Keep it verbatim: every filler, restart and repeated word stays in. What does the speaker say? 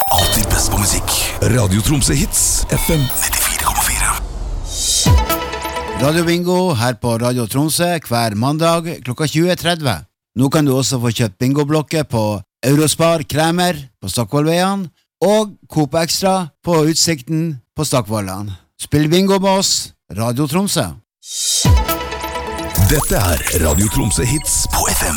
Alltid best på musikk. Radio Tromsø Hits, F M nittifire komma fire. Radio Bingo her på Radio Tromsø hver mandag klokka tjue tretti. Nå kan du også få kjøpt bingoblokker på Eurospar Kremer på Stockvollveien og Coop Extra på Utsikten på Stockvollan. Spill bingo med oss, Radio Tromsø. Dette er Radio Tromsø Hits på